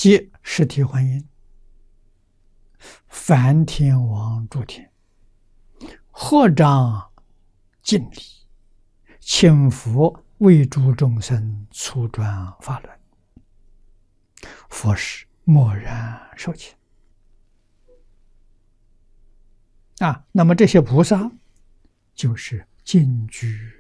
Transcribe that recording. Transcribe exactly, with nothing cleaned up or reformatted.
皆实体欢迎，梵天王诸天，合掌敬礼，请佛为诸众生初转法轮。佛是默然受请。啊，那么这些菩萨就是尽具